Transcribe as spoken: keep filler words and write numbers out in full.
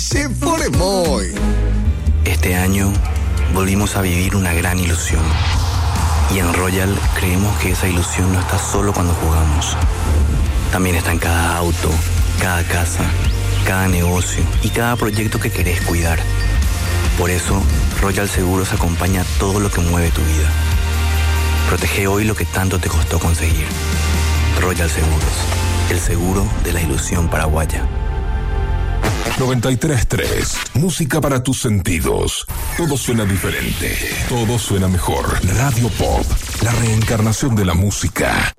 se pone muy. Este año volvimos a vivir una gran ilusión. Y en Royal creemos que esa ilusión no está solo cuando jugamos. También está en cada auto, cada casa, cada negocio y cada proyecto que querés cuidar. Por eso, Royal Seguros acompaña todo lo que mueve tu vida. Protege hoy lo que tanto te costó conseguir. Royal Seguros, el seguro de la ilusión paraguaya. noventa y tres tres, música para tus sentidos. Todo suena diferente, todo suena mejor. Radio Pop, la reencarnación de la música.